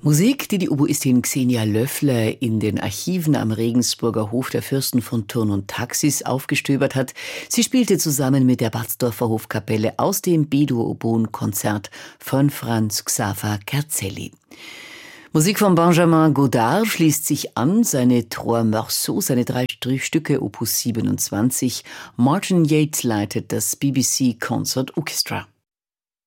Musik, die Oboistin Xenia Löffler in den Archiven am Regensburger Hof der Fürsten von Thurn und Taxis aufgestöbert hat. Sie spielte zusammen mit der Batzdorfer Hofkapelle aus dem B-Dur-Oboen-Konzert von Franz Xaver Kerzelli. Musik von Benjamin Godard schließt sich an, seine Trois Morceaux, seine 3 Stücke Opus 27. Martin Yates leitet das BBC Concert Orchestra.